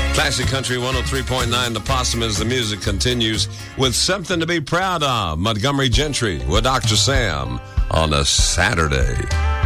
Classic Country 103.9, The Possum, as the music continues with Something to Be Proud of. Montgomery Gentry with Dr. Sam on a Saturday.